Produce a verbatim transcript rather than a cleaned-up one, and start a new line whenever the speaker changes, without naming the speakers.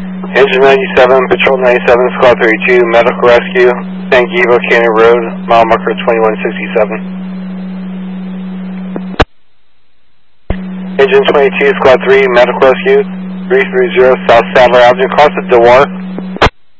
Engine ninety-seven, Patrol ninety-seven, Squad thirty-two, Medical Rescue, San Gabriel Canyon Road, mile marker twenty-one sixty-seven. Engine twenty-two, Squad three, Medical Rescue, three three zero South Sadler Avenue, cross at Dewar.